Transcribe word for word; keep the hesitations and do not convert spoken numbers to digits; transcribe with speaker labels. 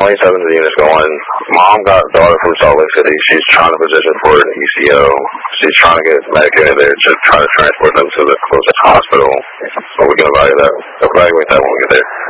Speaker 1: twenty-seven of the units going. Mom got a daughter from Salt Lake City. She's trying to position for an E C O. She's trying to get Medicare there to try to transport them to the closest hospital. So we can evaluate that, evaluate that when we get there.